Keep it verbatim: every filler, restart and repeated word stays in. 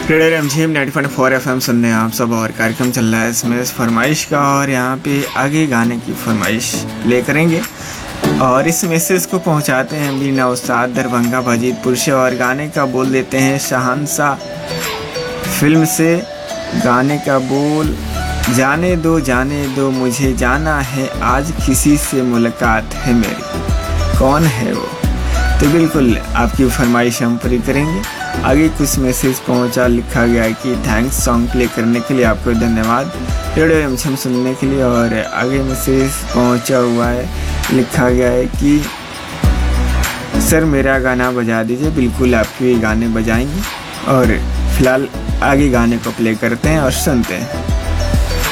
Radio रिमझिम ninety point four F M सुनने आप सब और कार्यक्रम चल रहा है इसमें इस फरमाइश का और यहाँ पे आगे गाने की फरमाइश ले करेंगे और इस मैसेज को पहुँचाते हैं बीना उस्ताद दरभंगा भाजीतपुर से और गाने का बोल देते हैं शहंशाह फिल्म से। गाने का बोल जाने दो जाने दो मुझे जाना है आज किसी से मुलाकात है मेरी, कौन है वो। तो बिल्कुल आपकी फरमाइश हम पूरी करेंगे। आगे कुछ मैसेज पहुंचा, लिखा गया है कि थैंक्स सॉन्ग प्ले करने के लिए आपको धन्यवाद रेडियो रिमझिम सुनने के लिए। और आगे मैसेज पहुंचा हुआ है, लिखा गया है कि सर मेरा गाना बजा दीजिए। बिल्कुल आपके गाने बजाएंगे और फिलहाल आगे गाने को प्ले करते हैं और सुनते हैं।